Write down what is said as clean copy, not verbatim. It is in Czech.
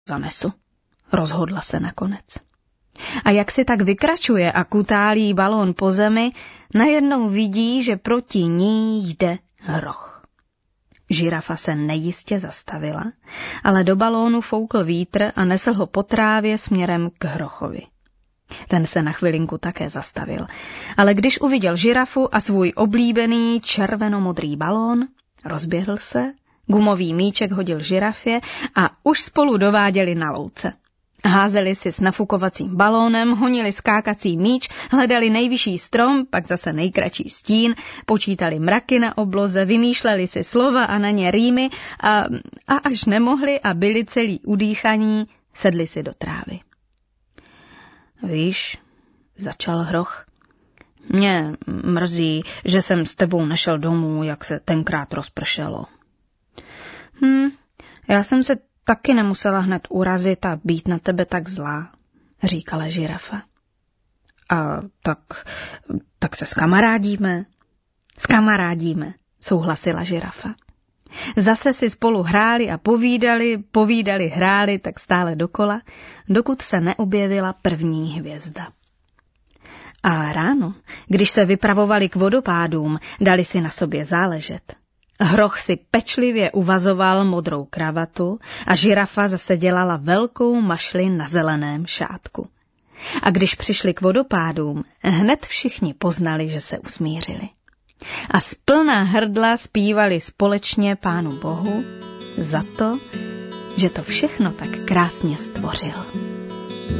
zanesu, rozhodla se nakonec. A jak si tak vykračuje a kutálí balón po zemi, najednou vidí, že proti ní jde hroch. Žirafa se nejistě zastavila, ale do balónu foukl vítr a nesl ho po trávě směrem k hrochovi. Ten se na chvilinku také zastavil, ale když uviděl žirafu a svůj oblíbený červenomodrý balón, rozběhl se, gumový míček hodil žirafě a už spolu dováděli na louce. Házeli si s nafukovacím balónem, honili skákací míč, hledali nejvyšší strom, pak zase nejkratší stín, počítali mraky na obloze, vymýšleli si slova a na ně rýmy a až nemohli a byli celý udýchaní, sedli si do trávy. Víš, začal hroch, mě mrzí, že jsem s tebou nešel domů, jak se tenkrát rozpršelo. Já jsem se taky nemusela hned urazit a být na tebe tak zlá, říkala žirafa. A tak se skamarádíme? Skamarádíme, souhlasila žirafa. Zase si spolu hráli a povídali, hráli tak stále dokola, dokud se neobjevila první hvězda. A ráno, když se vypravovali k vodopádům, dali si na sobě záležet. Hroch si pečlivě uvazoval modrou kravatu a žirafa zase dělala velkou mašli na zeleném šátku. A když přišli k vodopádům, hned všichni poznali, že se usmířili. A z plná hrdla zpívali společně Pánu Bohu za to, že to všechno tak krásně stvořil.